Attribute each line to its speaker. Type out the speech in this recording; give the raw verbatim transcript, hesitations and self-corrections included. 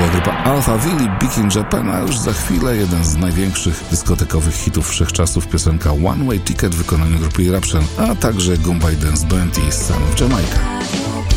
Speaker 1: była grupa Alphaville, Big in Japan, a już za chwilę jeden z największych dyskotekowych hitów wszechczasów, piosenka One Way Ticket w wykonaniu grupy Eruption, a także Goombay Dance Band i Son of Jamaica.